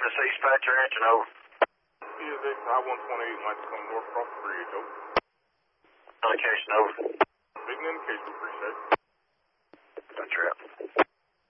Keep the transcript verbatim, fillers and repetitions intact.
This East Patcher engine, over. P S X I one twenty-eight, like to come north across the bridge, over. Indication, over. Making indication.